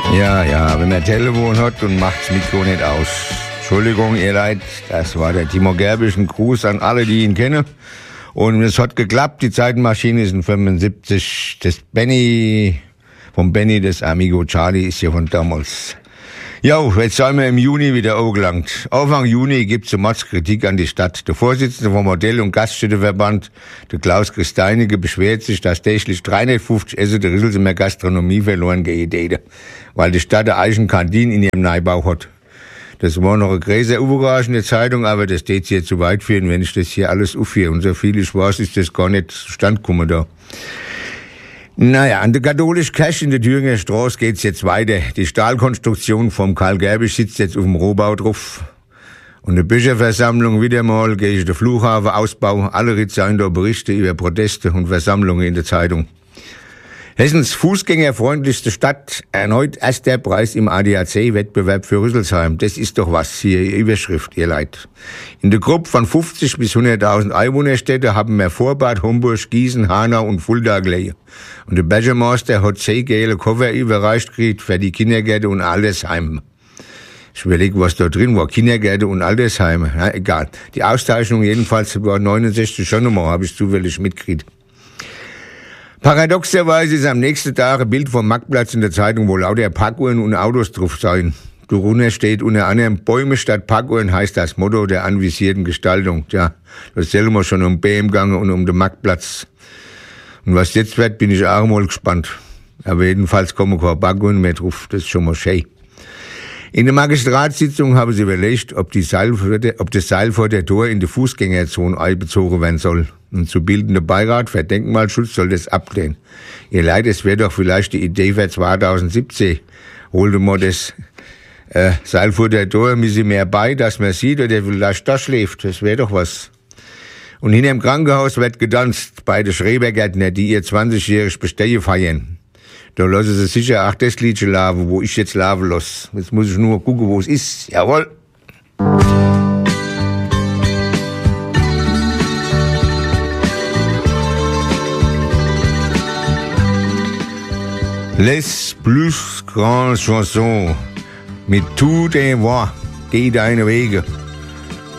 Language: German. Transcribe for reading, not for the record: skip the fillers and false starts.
Ja, wenn man Telefon hat und macht das Mikro nicht aus. Entschuldigung, ihr Leid, das war der Timo Gerbisch. Ein Gruß an alle, die ihn kennen. Und es hat geklappt, die Zeitenmaschine ist in 75. Vom Benny, das Amigo Charlie, ist ja von damals. Jo, jetzt sind wir im Juni wieder angelangt. Anfang Juni gibt's eine Mordskritik an die Stadt. Der Vorsitzende vom Modell- und Gaststätteverband, der Klaus Christeinige, beschwert sich, dass täglich 350 Essen der Rüssel mehr Gastronomie verloren geht, weil die Stadt eine eigene Kantine in ihrem Neubau hat. Das war noch eine große überraschende Zeitung, aber das geht hier zu weit führen, wenn ich das hier alles aufführe. Und so viel ich weiß, ist das gar nicht zustande gekommen da. Naja, an der katholischen Kirche in der Thüringer Straße geht's jetzt weiter. Die Stahlkonstruktion vom Karl Gerbisch sitzt jetzt auf dem Rohbau drauf. Und die Bücherversammlung wieder mal gegen den Flughafenausbau. Alle Ritter da Berichte über Proteste und Versammlungen in der Zeitung. Hessens fußgängerfreundlichste Stadt, erneut erster Preis im ADAC-Wettbewerb für Rüsselsheim. Das ist doch was, hier Überschrift, ihr Leid. In der Gruppe von 50 bis 100.000 Einwohnerstädte haben wir Vorbad, Homburg, Gießen, Hanau und Fulda gelegen. Und der Bürgermeister hat 10 gelbe Koffer überreicht gekriegt für die Kindergärten und Altersheime. Ich überlege, was da drin war. Kindergärten und Altersheime. Na, egal. Die Auszeichnung jedenfalls war 69 schon nochmal, habe ich zufällig mitgekriegt. Paradoxerweise ist am nächsten Tag ein Bild vom Marktplatz in der Zeitung, wo lauter Parkuhren und Autos drauf sein. Darunter steht unter anderem Bäume statt Parkuhren, heißt das Motto der anvisierten Gestaltung. Tja, das sehen wir schon um BM gegangen und um den Marktplatz. Und was jetzt wird, bin ich auch mal gespannt. Aber jedenfalls kommen keine Parkuhren mehr drauf, das ist schon mal schön. In der Magistratssitzung haben sie überlegt, ob das Seil vor der Tor in die Fußgängerzone einbezogen werden soll. Und zu bildende Beirat für Denkmalschutz soll das ablehnen. Ihr Leid, es wäre doch vielleicht die Idee für 2017. Holte mal das Seil vor der Tor ein bisschen mehr bei, dass man sieht, oder vielleicht da schläft. Das wäre doch was. Und hinter dem Krankenhaus wird getanzt bei den Schrebergärtner, die ihr 20-jähriges Bestehen feiern. Da lassen sie sicher auch das Liedchen laufen, wo ich jetzt laufen lasse. Jetzt muss ich nur gucken, wo es ist. Jawohl. Les plus grandes chansons mit tout des voix, geh deine Wege.